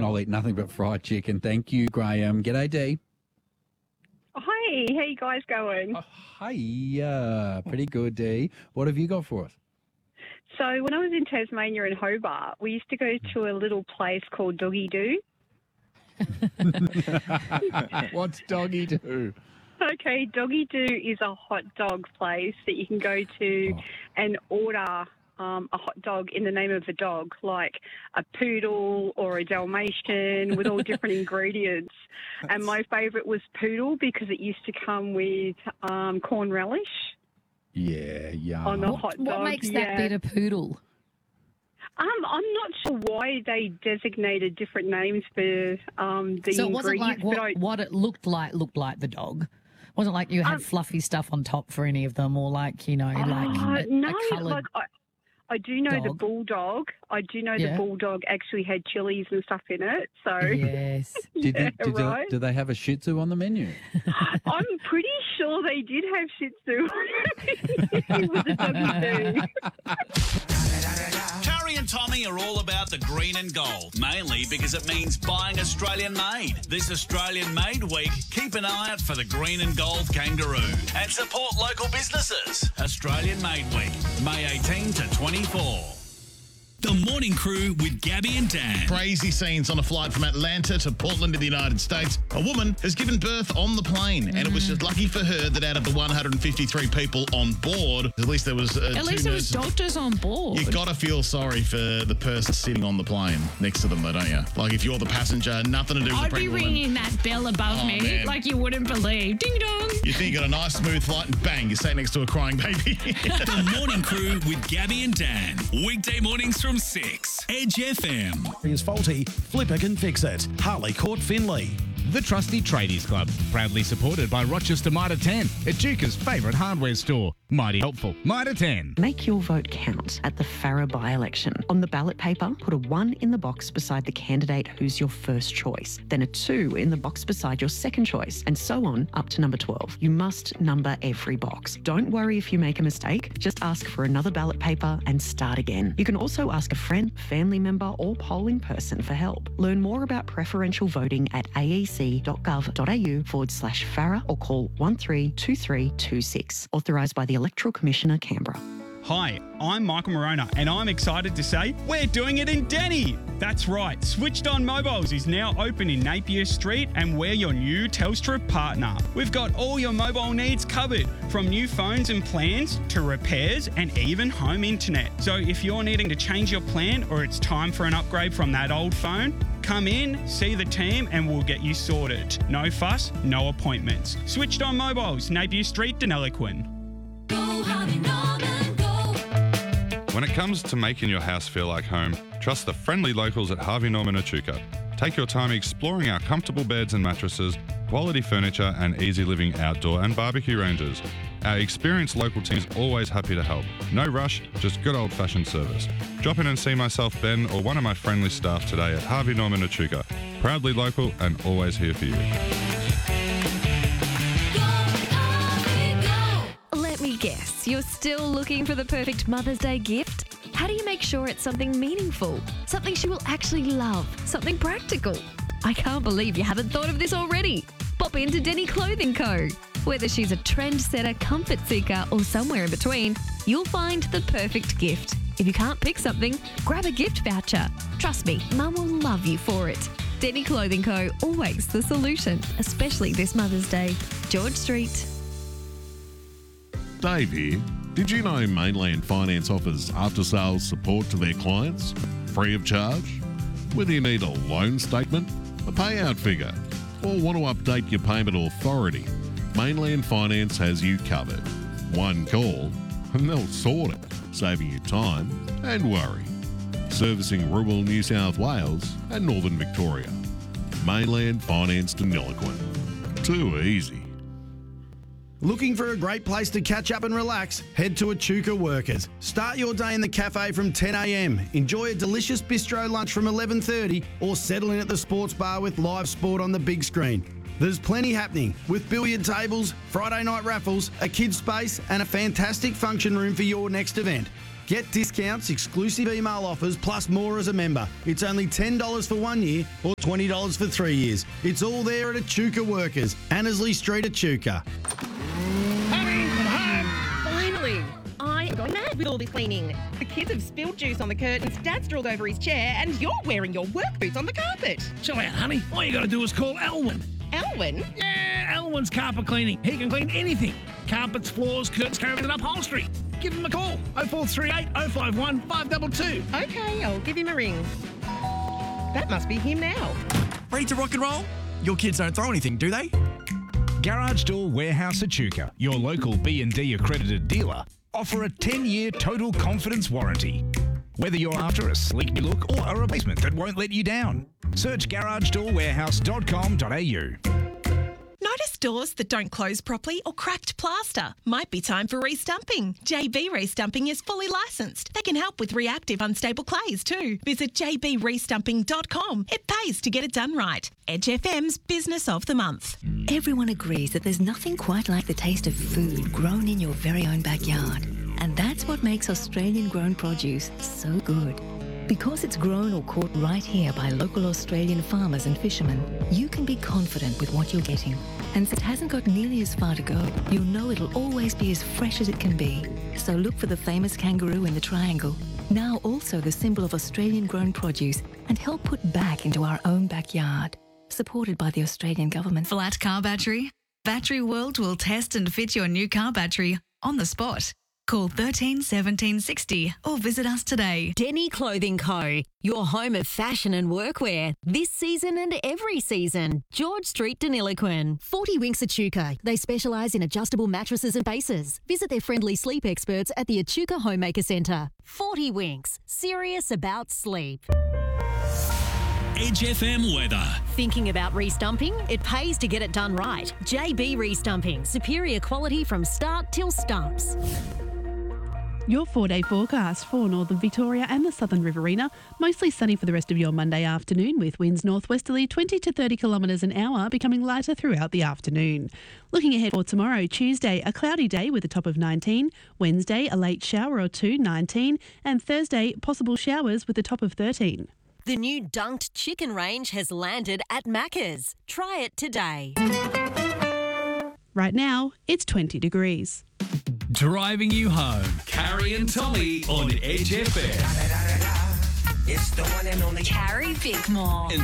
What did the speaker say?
I'll eat nothing but fried chicken. Thank you, Graham. G'day, Dee. Hi, how you guys going? Hi, pretty good, Dee. What have you got for us? So when I was in Tasmania and Hobart, we used to go to a little place called Doggy Doo. What's Doggy Doo? Okay, Doggy Doo is a hot dog place that you can go to and order a hot dog in the name of a dog, like a poodle or a Dalmatian with all different ingredients. And my favourite was poodle because it used to come with corn relish. Yeah, yeah. On the hot dog. What makes that bit a poodle? I'm not sure why they designated different names for the ingredients. So it wasn't like what it looked like the dog. It wasn't like you had fluffy stuff on top for any of them, or like no, a coloured. I do know dog. the bulldog. I the bulldog actually had chilies and stuff in it. So yes, do they have a Shih Tzu on the menu? I'm pretty sure they did have Shih Tzu with the Doggy Doo. Carrie and Tommy are all about the green and gold, mainly because it means buying Australian made. This Australian Made Week, keep an eye out for the green and gold kangaroo and support local businesses. Australian Made Week, May 18 to 24. The Morning Crew with Gabby and Dan. Crazy scenes on a flight from Atlanta to Portland in the United States. A woman has given birth on the plane, and it was just lucky for her that out of the 153 people on board, at least there was there was doctors on board. You got to feel sorry for the person sitting on the plane next to them, though, don't you? Like if you're the passenger, nothing to do with the pregnant woman. I'd be ringing that bell above me man. like you wouldn't believe. Ding dong. You think you got a nice smooth flight, and bang, you're sat next to a crying baby. The Morning Crew with Gabby and Dan. Weekday mornings from 6. Edge FM. Is faulty, Flipper can fix it. Harley Court, Finley. The Trusty Tradies Club, proudly supported by Rochester Mitre 10, Echuca's favourite hardware store. Mighty helpful. Mitre 10. Make your vote count at the Farrer by-election. On the ballot paper, put a 1 in the box beside the candidate who's your first choice, then a 2 in the box beside your second choice, and so on up to number 12. You must number every box. Don't worry if you make a mistake. Just ask for another ballot paper and start again. You can also ask a friend, family member, or polling person for help. Learn more about preferential voting at aec.gov.au/Farrer or call 132326. Authorised by the Electoral Commissioner, Canberra. Hi, I'm Michael Morona, and I'm excited to say we're doing it in Denny. That's right, Switched On Mobiles is now open in Napier Street, and we're your new Telstra partner. We've got all your mobile needs covered, from new phones and plans to repairs and even home internet. So if you're needing to change your plan or it's time for an upgrade from that old phone, come in, see the team, and we'll get you sorted. No fuss, no appointments. Switched On Mobiles, Napier Street, Deniliquin. When it comes to making your house feel like home, trust the friendly locals at Harvey Norman Echuca. Take your time exploring our comfortable beds and mattresses, quality furniture and easy living outdoor and barbecue ranges. Our experienced local team is always happy to help. No rush, just good old-fashioned service. Drop in and see myself, Ben, or one of my friendly staff today at Harvey Norman Echuca. Proudly local and always here for you. Let me guess, you're still looking for the perfect Mother's Day gift? How do you make sure it's something meaningful, something she will actually love, something practical? I can't believe you haven't thought of this already. Pop into Denny Clothing Co. Whether she's a trendsetter, comfort seeker, or somewhere in between, you'll find the perfect gift. If you can't pick something, grab a gift voucher. Trust me, Mum will love you for it. Denny Clothing Co. Always the solution, especially this Mother's Day. George Street. Dave here. Did you know Mainland Finance offers after-sales support to their clients, free of charge? Whether you need a loan statement, a payout figure, or want to update your payment authority, Mainland Finance has you covered. One call and they'll sort it, saving you time and worry. Servicing rural New South Wales and Northern Victoria. Mainland Finance Deniliquin. Too easy. Looking for a great place to catch up and relax? Head to Echuca Workers. Start your day in the cafe from 10 a.m. Enjoy a delicious bistro lunch from 11:30 or settle in at the sports bar with live sport on the big screen. There's plenty happening with billiard tables, Friday night raffles, a kids space and a fantastic function room for your next event. Get discounts, exclusive email offers, plus more as a member. It's only $10 for 1 year or $20 for 3 years. It's all there at Echuca Workers, Annesley Street, Echuca. Finally! I am going mad with all this cleaning. The kids have spilled juice on the curtains, Dad's drooled over his chair, and you're wearing your work boots on the carpet. Chill out, honey. All you got to do is call Elwyn. Elwyn? Yeah, Elwyn's Carpet Cleaning. He can clean anything. Carpets, floors, curtains, carpets and upholstery. Give him a call. 0438 051 522. Okay, I'll give him a ring. That must be him now. Ready to rock and roll? Your kids don't throw anything, do they? Garage Door Warehouse Echuca, your local B&D accredited dealer, offer a 10-year total confidence warranty. Whether you're after a sleek new look or a replacement that won't let you down, search garagedoorwarehouse.com.au. Notice doors that don't close properly or cracked plaster? Might be time for restumping. JB Restumping is fully licensed. They can help with reactive unstable clays too. Visit jbrestumping.com. It pays to get it done right. Edge FM's Business of the Month. Everyone agrees that there's nothing quite like the taste of food grown in your very own backyard. And that's what makes Australian-grown produce so good. Because it's grown or caught right here by local Australian farmers and fishermen, you can be confident with what you're getting. And since it hasn't got nearly as far to go, you'll know it'll always be as fresh as it can be. So look for the famous kangaroo in the triangle, now also the symbol of Australian-grown produce, and help put back into our own backyard. Supported by the Australian government. Flat car battery? Battery World will test and fit your new car battery on the spot. Call 13 17 60 or visit us today. Denny Clothing Co., your home of fashion and workwear. This season and every season. George Street, Deniliquin. 40 Winks Echuca. They specialise in adjustable mattresses and bases. Visit their friendly sleep experts at the Echuca Homemaker Centre. 40 Winks. Serious about sleep. Edge FM weather. Thinking about restumping? It pays to get it done right. JB Restumping. Superior quality from start till stumps. Your 4-day forecast for northern Victoria and the southern Riverina. Mostly sunny for the rest of your Monday afternoon, with winds northwesterly 20 to 30 kilometres an hour, becoming lighter throughout the afternoon. Looking ahead for tomorrow, Tuesday, a cloudy day with a top of 19. Wednesday, a late shower or two, 19. And Thursday, possible showers with a top of 13. The new Dunked Chicken range has landed at Macca's. Try it today. Right now, it's 20 degrees. Driving you home. Carrie and Tommy on Edge FM. It's the one and only Carrie Bickmore.